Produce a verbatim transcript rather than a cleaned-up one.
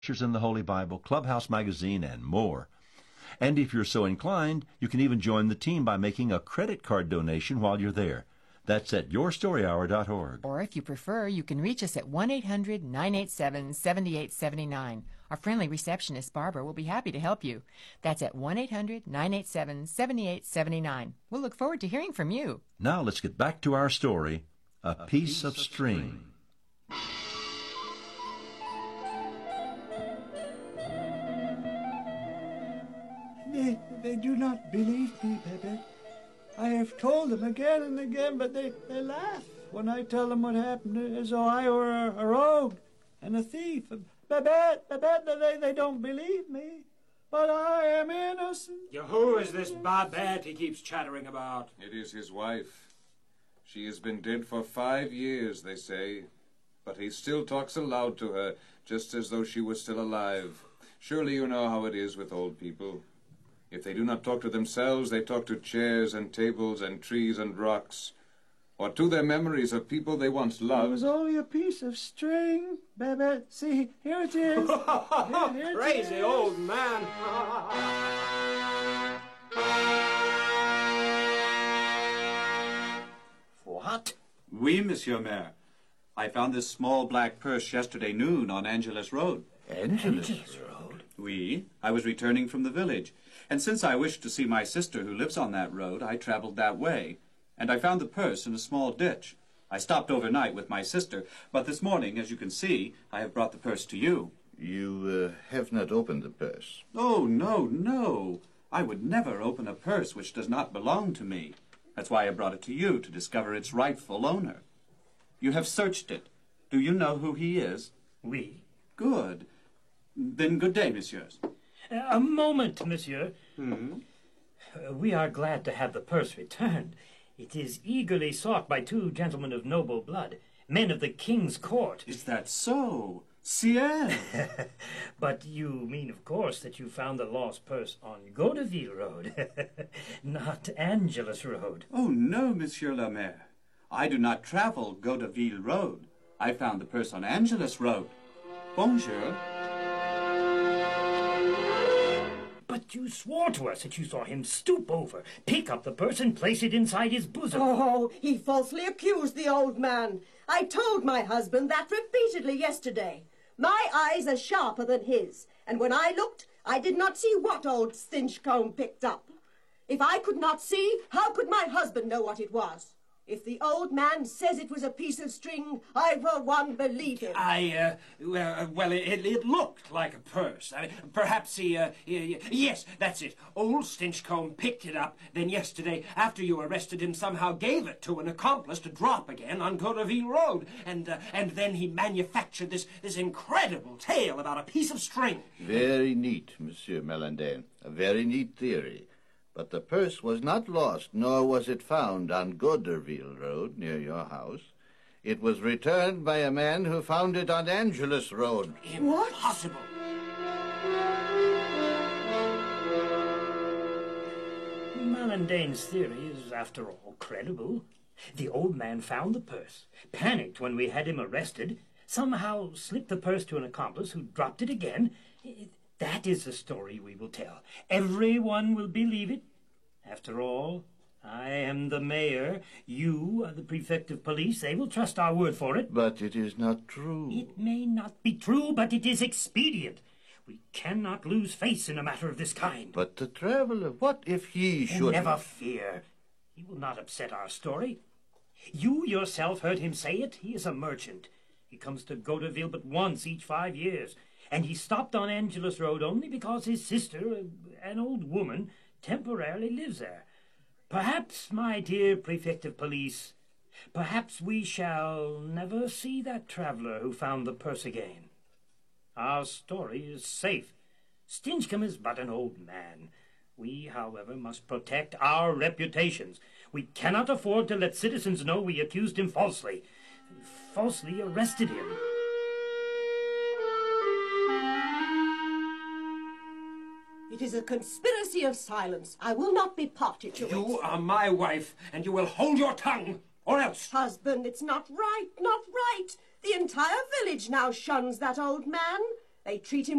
Scriptures in the Holy Bible, Clubhouse Magazine, and more. And if you're so inclined, you can even join the team by making a credit card donation while you're there. That's at your story hour dot org. Or if you prefer, you can reach us at one eight hundred nine eight seven seven eight seven nine. Our friendly receptionist, Barbara, will be happy to help you. That's at one eight hundred nine eight seven seven eight seven nine. We'll look forward to hearing from you. Now let's get back to our story, A, a Piece, piece of String. They, they do not believe me, Babette. I have told them again and again, but they, they laugh when I tell them what happened, as though I were a, a rogue and a thief. Babette, Babette, they, they don't believe me, but I am innocent. Who is this Babette he keeps chattering about? It is his wife. She has been dead for five years, they say, but he still talks aloud to her, just as though she was still alive. Surely you know how it is with old people. If they do not talk to themselves, they talk to chairs and tables and trees and rocks, or to their memories of people they once loved. It was only a piece of string, Babette. See, here it is. Here, here Crazy it is. old man. What? Oui, Monsieur Maire. I found this small black purse yesterday noon on Angelus Road. Angelus Road? Oui. I was returning from the village, and since I wished to see my sister who lives on that road, I traveled that way, and I found the purse in a small ditch. I stopped overnight with my sister, but this morning, as you can see, I have brought the purse to you. You uh, have not opened the purse. Oh, no, no. I would never open a purse which does not belong to me. That's why I brought it to you, to discover its rightful owner. You have searched it. Do you know who he is? Oui. Good. Then good day, messieurs. A moment, monsieur. Hmm? Uh, we are glad to have the purse returned. It is eagerly sought by two gentlemen of noble blood, men of the king's court. Is that so? Ciel! But you mean, of course, that you found the lost purse on Godeville Road, not Angelus Road. Oh, no, Monsieur le Maire. I do not travel Godeville Road. I found the purse on Angelus Road. Bonjour. But you swore to us that you saw him stoop over, pick up the purse, and place it inside his bosom. Oh, he falsely accused the old man. I told my husband that repeatedly yesterday. My eyes are sharper than his, and when I looked, I did not see what old Stinchcombe picked up. If I could not see, how could my husband know what it was? If the old man says it was a piece of string, I for one believe him. I, uh, well, well it, it looked like a purse. I mean, perhaps he, uh, he, yes, that's it. Old Stinchcombe picked it up, then yesterday, after you arrested him, somehow gave it to an accomplice to drop again on Godeville Road. And, uh, and then he manufactured this, this incredible tale about a piece of string. Very neat, Monsieur Melandin. A very neat theory. But the purse was not lost, nor was it found on Godeville Road, near your house. It was returned by a man who found it on Angelus Road. Impossible. Melandin's theory is, after all, credible. The old man found the purse, panicked when we had him arrested, somehow slipped the purse to an accomplice who dropped it again. That is the story we will tell. Everyone will believe it. After all, I am the mayor. You are the prefect of police. They will trust our word for it. But it is not true. It may not be true, but it is expedient. We cannot lose face in a matter of this kind. But the traveler, what if he should... Oh, never fear. He will not upset our story. You yourself heard him say it. He is a merchant. He comes to Godeville but once each five years. And he stopped on Angelus Road only because his sister, an old woman, temporarily lives there. Perhaps, my dear prefect of police, perhaps we shall never see that traveler who found the purse again. Our story is safe. Stinchcombe is but an old man. We, however, must protect our reputations. We cannot afford to let citizens know we accused him falsely, falsely arrested him. It is a conspiracy of silence. I will not be party to it. You are my wife, and you will hold your tongue, or else... Husband, it's not right, not right. The entire village now shuns that old man. They treat him